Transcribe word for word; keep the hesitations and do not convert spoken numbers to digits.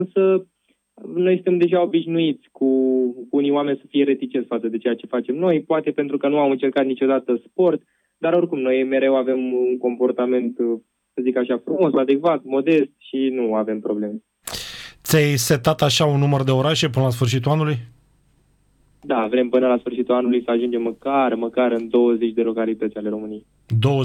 Însă noi suntem deja obișnuiți cu, cu unii oameni să fie reticenți față de ceea ce facem noi, poate pentru că nu am încercat niciodată sport, dar oricum noi mereu avem un comportament, să zic așa, frumos, adecvat, modest și nu avem probleme. Ți-ai setat așa un număr de orașe până la sfârșitul anului? Da, vrem până la sfârșitul anului să ajungem măcar, măcar în douăzeci de localități ale României. douăzeci